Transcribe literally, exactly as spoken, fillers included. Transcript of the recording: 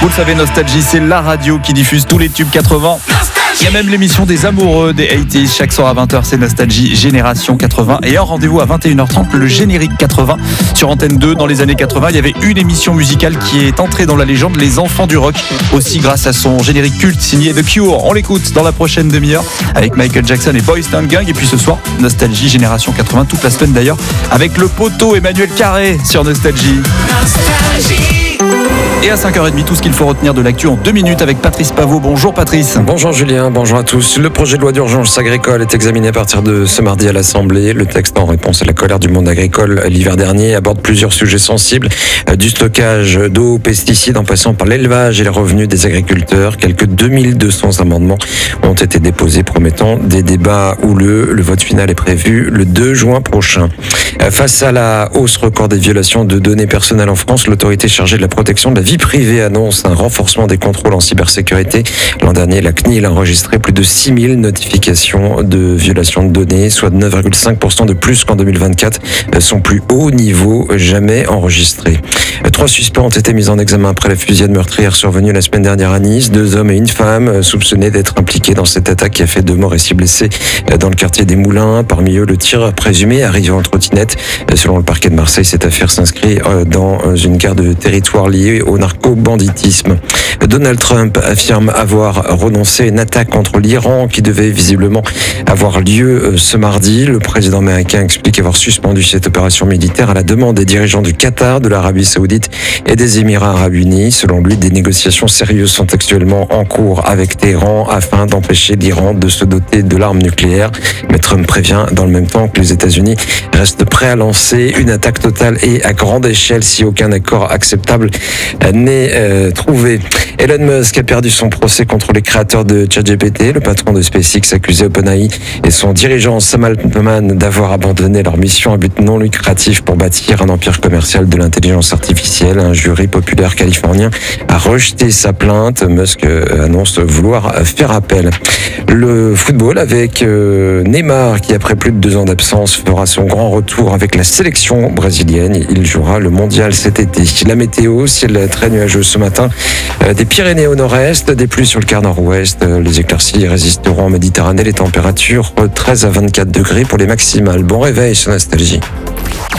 Vous le savez, Nostalgie, c'est la radio qui diffuse tous les tubes quatre-vingts. Il y a même l'émission des amoureux des quatre-vingt-dix. Chaque soir à vingt heures, c'est Nostalgie Génération quatre-vingts. Et un rendez-vous à vingt et une heures trente, le générique quatre-vingts. Sur Antenne deux, dans les années quatre-vingts, il y avait une émission musicale qui est entrée dans la légende, Les Enfants du Rock. Aussi grâce à son générique culte signé The Cure. On l'écoute dans la prochaine demi-heure avec Michael Jackson et Boyz Town Gang. Et puis ce soir, Nostalgie Génération quatre-vingts, toute la semaine d'ailleurs, avec le poteau Emmanuel Carré sur Nostalgie. Nostalgie. Et à cinq heures trente, tout ce qu'il faut retenir de l'actu en deux minutes avec Patrice Pavot. Bonjour Patrice. Bonjour Julien, bonjour à tous. Le projet de loi d'urgence agricole est examiné à partir de ce mardi à l'Assemblée. Le texte, en réponse à la colère du monde agricole l'hiver dernier, aborde plusieurs sujets sensibles, du stockage d'eau aux pesticides en passant par l'élevage et les revenus des agriculteurs. Quelques deux mille deux cents amendements ont été déposés promettant des débats houleux. Le vote final est prévu le deux juin prochain. Face à la hausse record des violations de données personnelles en France, l'autorité chargée de la protection de la vie privée annonce un renforcement des contrôles en cybersécurité. L'an dernier, la C N I L a enregistré plus de six mille notifications de violations de données, soit neuf virgule cinq pour cent de plus qu'en deux mille vingt-quatre, son plus haut niveau jamais enregistré. Trois suspects ont été mis en examen après la fusillade meurtrière survenue la semaine dernière à Nice. Deux hommes et une femme soupçonnés d'être impliqués dans cette attaque qui a fait deux morts et six blessés dans le quartier des Moulins. Parmi eux, le tireur présumé arrivé en trottinette. Selon le parquet de Marseille, cette affaire s'inscrit dans une guerre de territoire liée au narco-banditisme. Donald Trump affirme avoir renoncé à une attaque contre l'Iran qui devait visiblement avoir lieu ce mardi. Le président américain explique avoir suspendu cette opération militaire à la demande des dirigeants du Qatar, de l'Arabie Saoudite et des Émirats Arabes Unis. Selon lui, des négociations sérieuses sont actuellement en cours avec Téhéran afin d'empêcher l'Iran de se doter de l'arme nucléaire. Mais Trump prévient dans le même temps que les États-Unis restent prêts à lancer une attaque totale et à grande échelle si aucun accord acceptable n'est euh, trouvé. Elon Musk a perdu son procès contre les créateurs de ChatGPT. Le patron de SpaceX accusait OpenAI et son dirigeant Sam Altman d'avoir abandonné leur mission à but non lucratif pour bâtir un empire commercial de l'intelligence artificielle. Un jury populaire californien a rejeté sa plainte. Musk annonce vouloir faire appel. Le football avec Neymar qui, après plus de deux ans d'absence, fera son grand retour avec la sélection brésilienne. Il jouera le mondial cet été. La météo, ciel très nuageux ce matin. Des Pyrénées au nord-est, des pluies sur le quart nord-ouest. Les éclaircies résisteront en Méditerranée. Les températures treize à vingt-quatre degrés pour les maximales. Bon réveil sur Nostalgie.